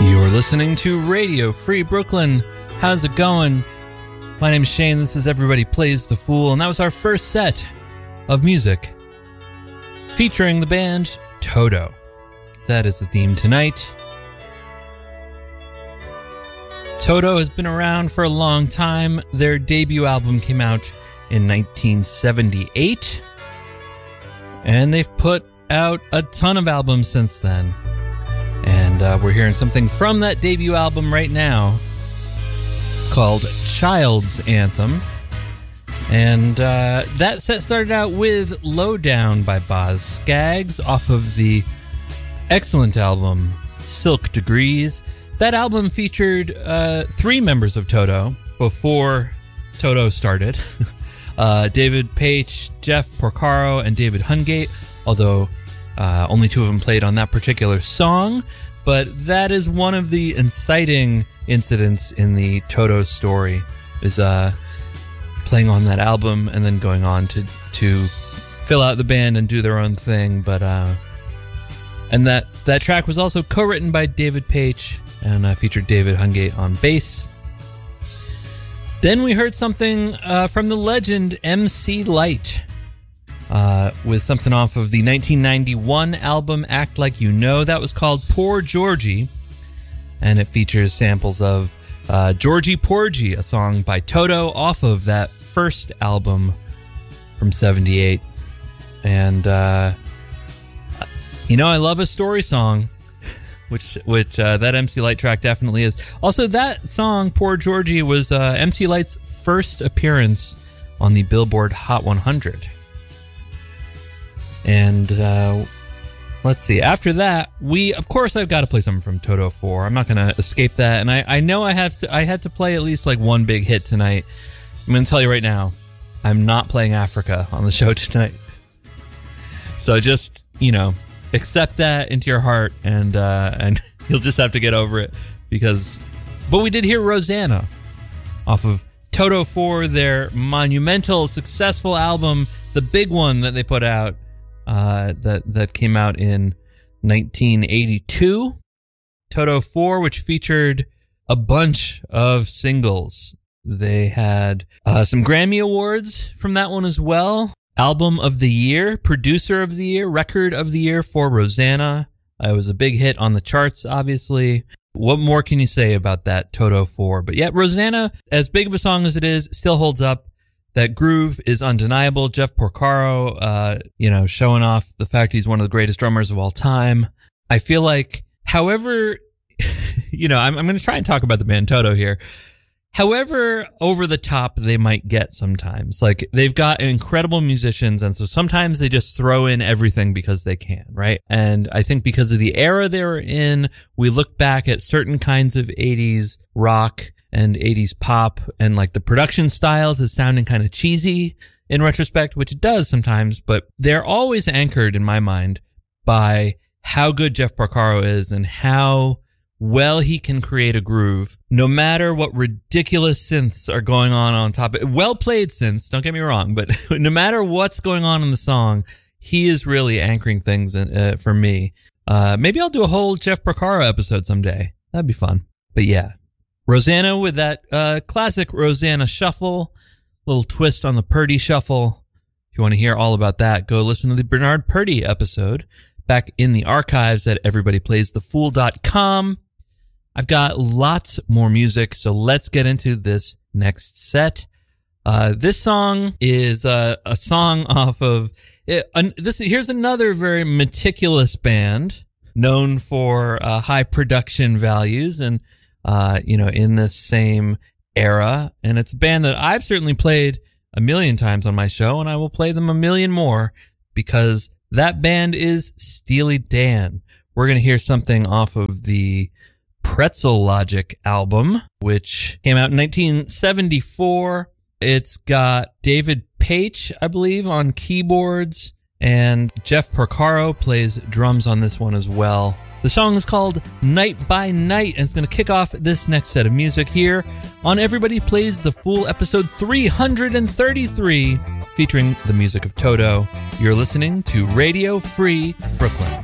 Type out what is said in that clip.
Listening to Radio Free Brooklyn. How's it going? My name's Shane. This is Everybody Plays the Fool, and that was our first set of music featuring the band Toto. That is the theme tonight. Toto has been around for a long time. Their debut album came out in 1978, and they've put out a ton of albums since then. And we're hearing something from that debut album right now. It's called Child's Anthem. And that set started out with Lowdown by Boz Scaggs off of the excellent album Silk Degrees. That album featured three members of Toto before Toto started. David Paich, Jeff Porcaro, and David Hungate, although only two of them played on that particular song. But that is one of the inciting incidents in the Toto story, is playing on that album and then going on to fill out the band and do their own thing. But and that track was also co-written by David Paich and featured David Hungate on bass. Then we heard something from the legend MC Lyte, with something off of the 1991 album Act Like You Know. That was called Poor Georgie, and it features samples of Georgie Porgy, a song by Toto off of that first album from 78. And I love a story song, which that MC Lyte track definitely is. Also, that song Poor Georgie was MC Lyte's first appearance on the Billboard Hot 100. And let's see. After that, I've got to play something from Toto 4. I'm not going to escape that. And I know I had to play at least like one big hit tonight. I'm going to tell you right now, I'm not playing Africa on the show tonight. So just, accept that into your heart, and you'll just have to get over it. But we did hear Rosanna off of Toto 4, their monumental, successful album, the big one that they put out. That came out in 1982. Toto 4, which featured a bunch of singles. They had some Grammy Awards from that one as well. Album of the Year, Producer of the Year, Record of the Year for Rosanna. It was a big hit on the charts, obviously. What more can you say about that Toto 4? But yeah, Rosanna, as big of a song as it is, still holds up. That groove is undeniable. Jeff Porcaro, showing off the fact he's one of the greatest drummers of all time. I feel like, however, I'm going to try and talk about the band Toto here. However over the top they might get sometimes. Like, they've got incredible musicians, and so sometimes they just throw in everything because they can, right? And I think because of the era they were in, we look back at certain kinds of 80s rock and 80s pop, and like the production styles is sounding kind of cheesy in retrospect, which it does sometimes, but they're always anchored in my mind by how good Jeff Porcaro is and how well he can create a groove, no matter what ridiculous synths are going on top of it. Well played synths, don't get me wrong, but no matter what's going on in the song, he is really anchoring things for me. Maybe I'll do a whole Jeff Porcaro episode someday. That'd be fun. But yeah. Rosanna with that classic Rosanna shuffle, little twist on the Purdy shuffle. If you want to hear all about that, go listen to the Bernard Purdy episode back in the archives at everybodyplaysthefool.com. I've got lots more music, so let's get into this next set. This song is a song off of here's another very meticulous band known for high production values and in this same era. And it's a band that I've certainly played a million times on my show, and I will play them a million more because that band is Steely Dan. We're going to hear something off of the Pretzel Logic album, which came out in 1974. It's got David Paich, I believe, on keyboards, and Jeff Porcaro plays drums on this one as well. The song is called Night by Night, and it's going to kick off this next set of music here on Everybody Plays the Fool, episode 333, featuring the music of Toto. You're listening to Radio Free Brooklyn.